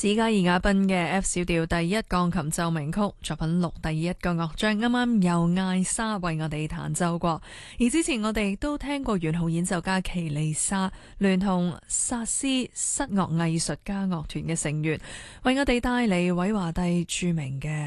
史嘉爾雅賓嘅 F 小調第一鋼琴奏鳴曲作品6第一個樂章，啱啱由艾莎為我哋彈奏過。而之前我哋都聽過圓號演奏家奇麗莎聯同薩斯瑟樂藝術家樂團嘅成員為我哋帶嚟韋華第著名嘅